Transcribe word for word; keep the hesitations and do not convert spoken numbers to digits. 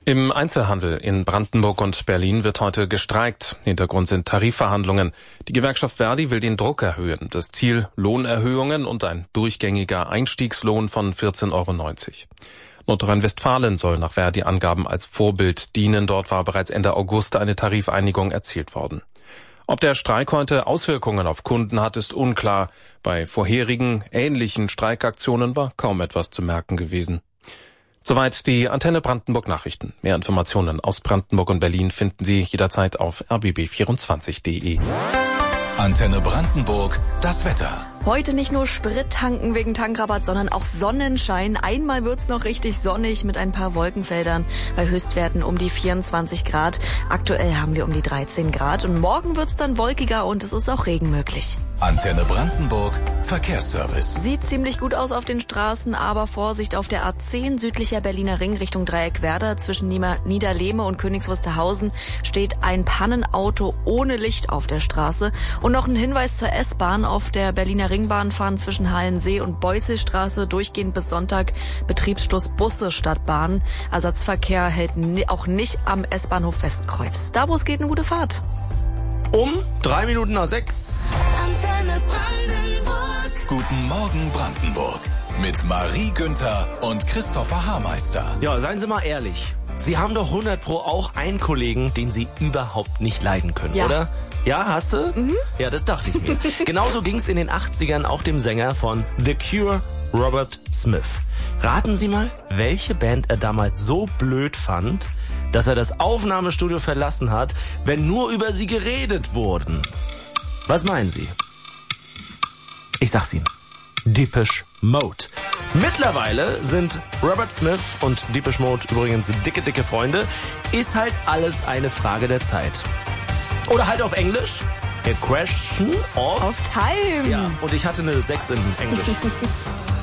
Im Einzelhandel in Brandenburg und Berlin wird heute gestreikt. Hintergrund sind Tarifverhandlungen. Die Gewerkschaft Verdi will den Druck erhöhen. Das Ziel Lohnerhöhungen und ein durchgängiger Einstiegslohn von vierzehn Euro neunzig. Nordrhein-Westfalen soll nach Verdi-Angaben als Vorbild dienen. Dort war bereits Ende August eine Tarifeinigung erzielt worden. Ob der Streik heute Auswirkungen auf Kunden hat, ist unklar. Bei vorherigen, ähnlichen Streikaktionen war kaum etwas zu merken gewesen. Soweit die Antenne Brandenburg Nachrichten. Mehr Informationen aus Brandenburg und Berlin finden Sie jederzeit auf r b b vierundzwanzig punkt de. Antenne Brandenburg, das Wetter. Heute nicht nur Sprit tanken wegen Tankrabatt, sondern auch Sonnenschein. Einmal wird's noch richtig sonnig mit ein paar Wolkenfeldern bei Höchstwerten um die vierundzwanzig Grad. Aktuell haben wir um die dreizehn Grad und morgen wird's dann wolkiger und es ist auch Regen möglich. Antenne Brandenburg, Verkehrsservice. Sieht ziemlich gut aus auf den Straßen, aber Vorsicht auf der A zehn südlicher Berliner Ring Richtung Dreieckwerder. Zwischen Niederlehme und Königs Wusterhausen steht ein Pannenauto ohne Licht auf der Straße. Und noch ein Hinweis zur S-Bahn. Auf der Berliner Ringbahn fahren zwischen Hallensee und Beuselstraße durchgehend bis Sonntag Betriebsschluss Busse statt Bahn. Ersatzverkehr hält auch nicht am S-Bahnhof Westkreuz. Da, wo es geht, eine gute Fahrt. Um drei Minuten nach sechs. Antenne Brandenburg. Guten Morgen Brandenburg. Mit Marie Günther und Christopher Haarmeister. Ja, seien Sie mal ehrlich. Sie haben doch hundert Pro auch einen Kollegen, den Sie überhaupt nicht leiden können, ja. oder? Ja, hast du? Mhm. Ja, das dachte ich mir. Genauso ging's in den achtzigern auch dem Sänger von The Cure, Robert Smith. Raten Sie mal, welche Band er damals so blöd fand, dass er das Aufnahmestudio verlassen hat, wenn nur über sie geredet wurden. Was meinen Sie? Ich sag's Ihnen. Depeche Mode. Mittlerweile sind Robert Smith und Depeche Mode übrigens dicke, dicke Freunde. Ist halt alles eine Frage der Zeit. Oder halt auf Englisch. A question of... Of time. Ja, und ich hatte eine sechs in Englisch.